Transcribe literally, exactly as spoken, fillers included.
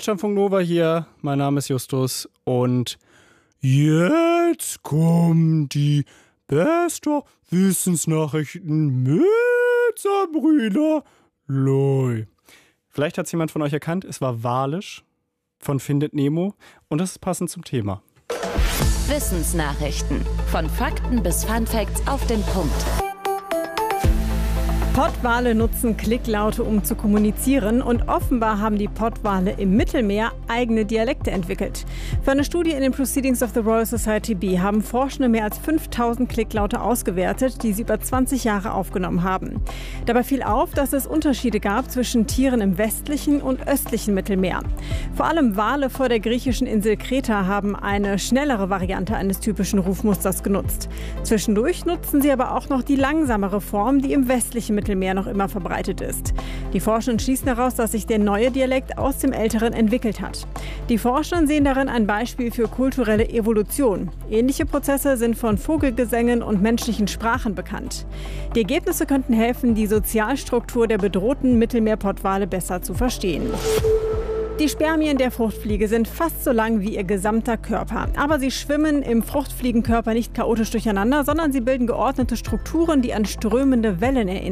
Deutschlandfunk Nova hier. Mein Name ist Justus und jetzt kommen die Bester Wissensnachrichten mit Sabrina Loy. Vielleicht hat es jemand von euch erkannt, es war Walisch von Findet Nemo und das ist passend zum Thema. Wissensnachrichten. Von Fakten bis Funfacts auf den Punkt. Pottwale nutzen Klicklaute, um zu kommunizieren, und offenbar haben die Pottwale im Mittelmeer eigene Dialekte entwickelt. Für eine Studie in den Proceedings of the Royal Society B haben Forschende mehr als fünftausend Klicklaute ausgewertet, die sie über zwanzig Jahre aufgenommen haben. Dabei fiel auf, dass es Unterschiede gab zwischen Tieren im westlichen und östlichen Mittelmeer. Vor allem Wale vor der griechischen Insel Kreta haben eine schnellere Variante eines typischen Rufmusters genutzt. Zwischendurch nutzen sie aber auch noch die langsamere Form, die im westlichen Mittelmeer Mittelmeer noch immer verbreitet ist. Die Forschenden schließen daraus, dass sich der neue Dialekt aus dem älteren entwickelt hat. Die Forschenden sehen darin ein Beispiel für kulturelle Evolution. Ähnliche Prozesse sind von Vogelgesängen und menschlichen Sprachen bekannt. Die Ergebnisse könnten helfen, die Sozialstruktur der bedrohten Mittelmeerpottwale besser zu verstehen. Die Spermien der Fruchtfliege sind fast so lang wie ihr gesamter Körper. Aber sie schwimmen im Fruchtfliegenkörper nicht chaotisch durcheinander, sondern sie bilden geordnete Strukturen, die an strömende Wellen erinnern.